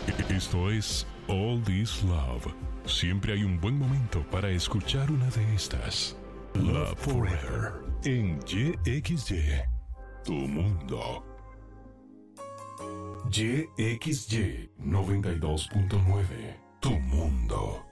Esto es All This Love. Siempre hay un buen momento para escuchar una de estas. Love Forever en YXY, tu mundo. YXY 92.9, tu mundo.